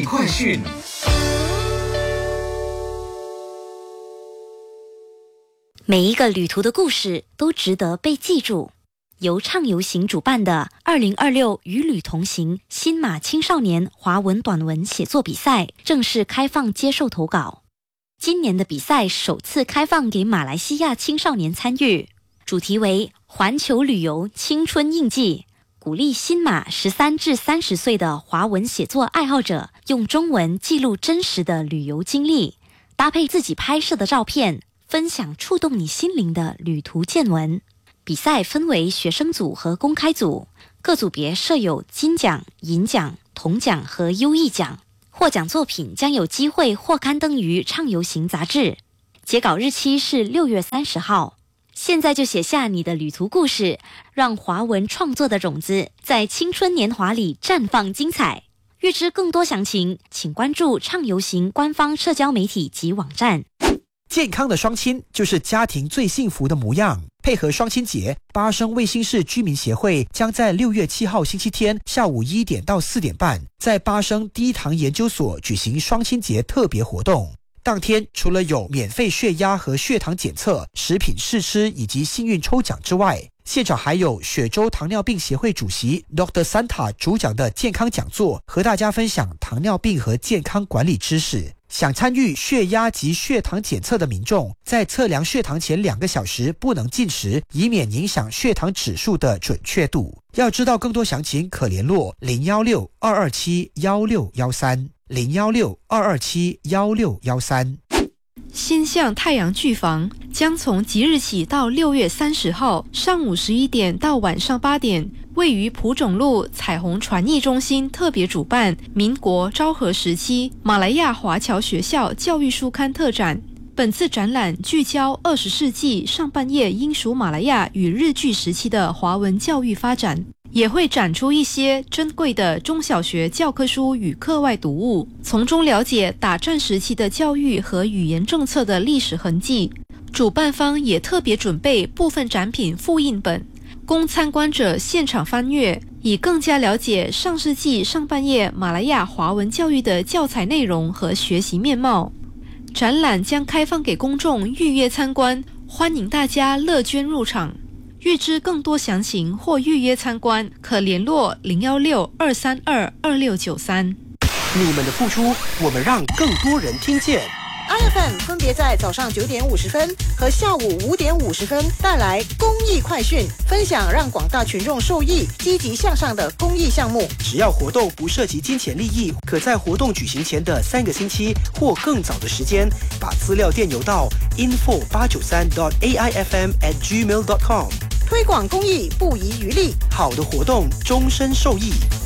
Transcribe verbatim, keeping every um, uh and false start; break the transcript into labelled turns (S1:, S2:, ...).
S1: 快讯。
S2: 每一个旅途的故事都值得被记住。由畅游行主办的二零二六与旅同行新马青少年华文短文写作比赛正式开放接受投稿。今年的比赛首次开放给马来西亚青少年参与，主题为环球旅游青春印记，鼓励新马十三至三十岁的华文写作爱好者用中文记录真实的旅游经历，搭配自己拍摄的照片，分享触动你心灵的旅途见闻。比赛分为学生组和公开组，各组别设有金奖、银奖、铜奖和优异奖。获奖作品将有机会获刊登于畅游行杂志。截稿日期是六月三十号。现在就写下你的旅途故事，让华文创作的种子在青春年华里绽放精彩。预知更多详情，请关注畅游行官方社交媒体及网站。
S3: 健康的双亲就是家庭最幸福的模样。配合双亲节，巴生卫星市居民协会将在六月七号星期天下午一点到四点半，在巴生第一堂研究所举行双亲节特别活动。当天除了有免费血压和血糖检测、食品试吃以及幸运抽奖之外，现场还有雪州糖尿病协会主席 Doctor Santa 主讲的健康讲座，和大家分享糖尿病和健康管理知识。想参与血压及血糖检测的民众，在测量血糖前两个小时不能进食，以免影响血糖指数的准确度。要知道更多详情，可联络零一六二二七一六一三零一六二二七一六一三。
S4: 新象太阳剧房将从即日起到六月三十号上午十一点到晚上八点，位于蒲种路彩虹传艺中心特别主办民国昭和时期马来亚华侨学校教育书刊特展。本次展览聚焦二十世纪上半叶英属马来亚与日据时期的华文教育发展，也会展出一些珍贵的中小学教科书与课外读物，从中了解打战时期的教育和语言政策的历史痕迹。主办方也特别准备部分展品复印本，供参观者现场翻阅，以更加了解上世纪上半叶马来亚华文教育的教材内容和学习面貌。展览将开放给公众预约参观，欢迎大家乐捐入场。预知更多详情或预约参观，可联络零一六二三二二六九三。
S3: 你们的付出，我们让更多人听见。
S5: I F M 分别在早上九点五十分和下午五点五十分带来公益快讯，分享让广大群众受益、积极向上的公益项目。
S3: 只要活动不涉及金钱利益，可在活动举行前的三个星期或更早的时间，把资料电邮到 info 八九三 dot a i f m at gmail dot com。
S5: 推广公益不遗余力，
S3: 好的活动终身受益。